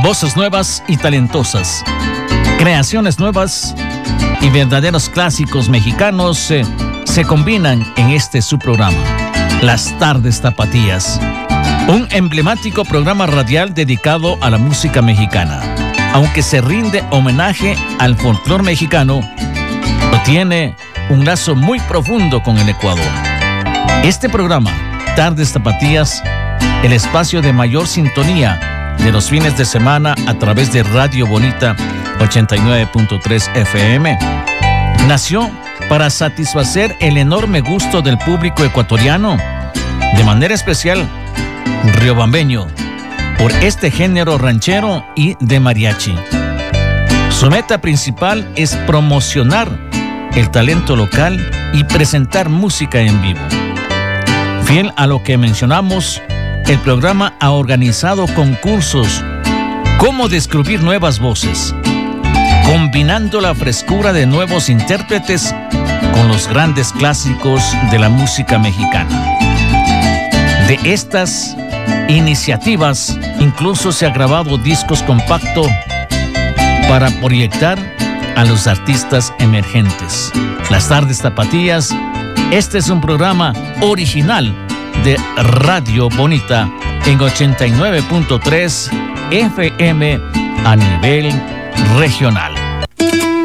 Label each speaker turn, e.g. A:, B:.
A: Voces nuevas y talentosas, creaciones nuevas y verdaderos clásicos mexicanos se combinan en este su programa, Las Tardes Tapatías, un emblemático programa radial dedicado a la música mexicana. Aunque se rinde homenaje al folclore mexicano, tiene un lazo muy profundo con el Ecuador. Este programa, Tardes Tapatías, el espacio de mayor sintonía de los fines de semana a través de Radio Bonita 89.3 FM, nació para satisfacer el enorme gusto del público ecuatoriano, de manera especial riobambeño, por este género ranchero y de mariachi. Su meta principal es promocionar el talento local y presentar música en vivo. Fiel a lo que mencionamos, el programa ha organizado concursos como descubrir nuevas voces, combinando la frescura de nuevos intérpretes con los grandes clásicos de la música mexicana. De estas iniciativas, incluso se ha grabado discos compactos para proyectar a los artistas emergentes. Las Tardes Tapatías, este es un programa original de Radio Bonita en 89.3 FM a nivel regional.